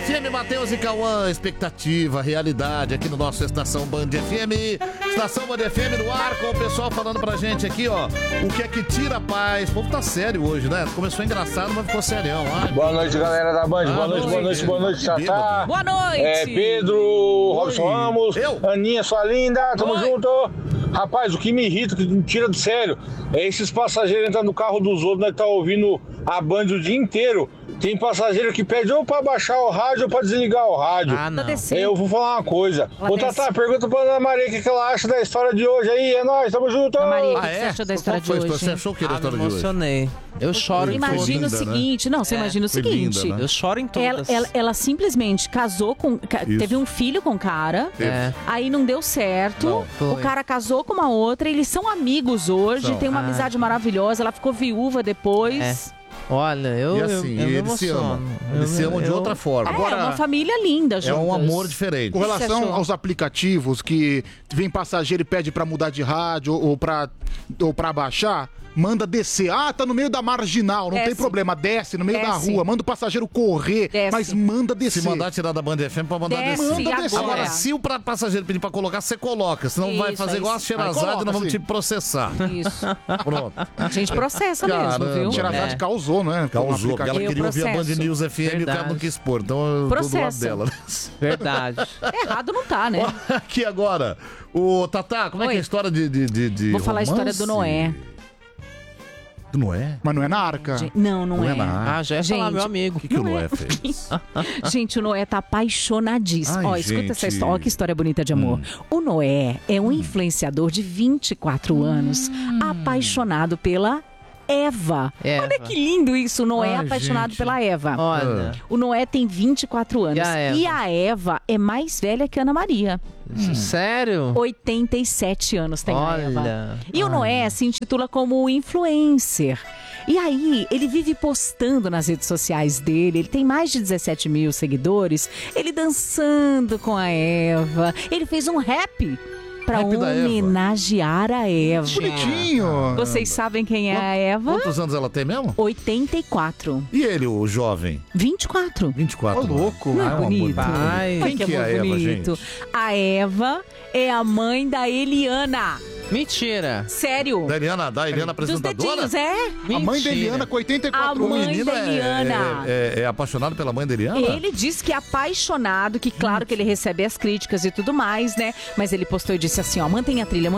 FM, Matheus e Cauã, expectativa, realidade aqui no nosso Estação Band FM. Estação Band FM no ar, com o pessoal falando pra gente aqui, ó, o que é que tira a paz. O povo tá sério hoje, né? Começou engraçado, mas ficou serião. Ai, boa noite, galera da Band. Boa noite, Tatá. Boa noite. Pedro, Robson Ramos, Aninha, sua linda, tamo junto. Rapaz, o que me irrita, que me tira do sério, é esses passageiros entrando no carro dos outros, né, que tá ouvindo a Band o dia inteiro. Tem passageiro que pede ou pra baixar o rádio ou pra desligar o rádio. Ah, não. Eu vou falar uma coisa. Ô, Tatá, pergunta pra Ana Maria o que ela acha da história de hoje aí. É nóis, tamo junto. Ana Maria, o que você achou da história de hoje? Você achou o que da história de hoje? Emocionei. Eu choro em todas. Imagina o seguinte, você imagina o seguinte. Linda, né? Eu choro em todas. Ela simplesmente casou com... Teve um filho com o cara, aí não deu certo, o cara casou com uma outra, eles são amigos hoje, tem uma amizade maravilhosa, ela ficou viúva depois... Olha, eu eles se amam. Eles se amam de outra forma. Agora, é uma família linda, juntas. É um amor diferente. Com relação aos aplicativos que vem passageiro e pede pra mudar de rádio ou pra baixar, manda descer. Ah, tá no meio da marginal, não tem problema. Desce no meio da rua, manda o passageiro correr, mas manda descer. Se mandar tirar da Band FM, pra mandar descer. Agora, se o passageiro pedir pra colocar, você coloca. Senão vai fazer igual a Xerazade e nós vamos te processar. Isso. Pronto. A gente processa mesmo, viu? Xerazade causou, né? Causou, porque ela queria ouvir a Band News FM e o cara não quis pôr. Então eu tô do lado dela. Verdade. Errado não tá, né? Aqui agora, o Tatá, como é que é a história de Vou falar a história do Noé. Do Noé? Mas não é na arca. Não é. Na arca. Ah, já ia falar, meu amigo. O que o Noé fez? Gente, o Noé tá apaixonadíssimo. Ó, escuta essa história. Ó, que história bonita de amor. O Noé é um influenciador de 24 anos, apaixonado pela Eva. Olha que lindo isso, o Noé apaixonado pela Eva. Olha. O Noé tem 24 anos. E a Eva é mais velha que a Ana Maria. Sério? 87 anos tem a Eva. E o Noé se intitula como influencer. E aí, ele vive postando nas redes sociais dele, ele tem mais de 17 mil seguidores, ele dançando com a Eva. Ele fez um rap pra homenagear a Eva. Bonitinho. Vocês sabem quem é a Eva? Quantos anos ela tem mesmo? 84. E ele, o jovem? 24. 24. Ô, louco. Não é bonito? Quem que é a Eva, gente? A Eva é a mãe da Eliana. Mentira. Sério. Da Eliana apresentadora? Dos dedinhos, A mãe da Eliana com 84 anos. A mãe da Eliana. É apaixonado pela mãe da Eliana? Ele disse que é apaixonado, que claro que ele recebe as críticas e tudo mais, né? Mas ele postou e disse assim, ó, mantenha a trilha.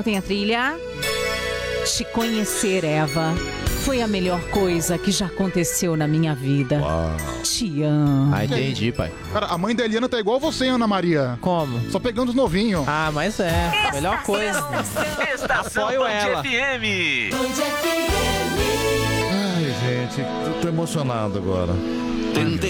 Te conhecer, Eva, foi a melhor coisa que já aconteceu na minha vida. Uau. Te amo. Ah, entendi, pai. Cara, a mãe da Eliana tá igual você, Ana Maria. Como? Só pegando os novinhos. Ah, mas é. A melhor coisa. Apoio ela. Ai, gente, tô emocionado agora.